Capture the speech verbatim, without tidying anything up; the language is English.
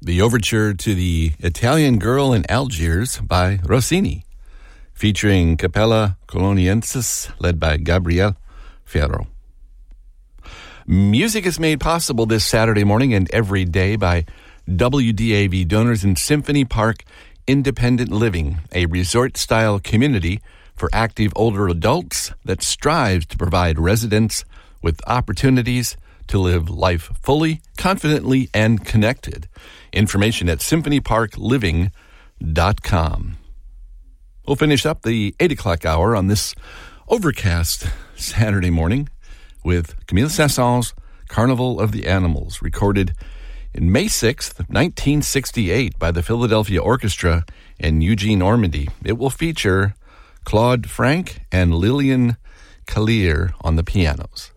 the overture to the Italian Girl in Algiers by Rossini, featuring Capella Coloniensis, led by Gabriel Ferro. Music is made possible this Saturday morning and every day by W D A V donors in Symphony Park Independent Living, a resort-style community for active older adults that strives to provide residents with opportunities to live life fully, confidently, and connected. Information at symphony park living dot com. We'll finish up the eight o'clock hour on this overcast Saturday morning with Camille Saint-Saëns' Carnival of the Animals, recorded in May sixth, nineteen sixty-eight by the Philadelphia Orchestra and Eugene Ormandy. It will feature Claude Frank and Lillian Kallier on the pianos.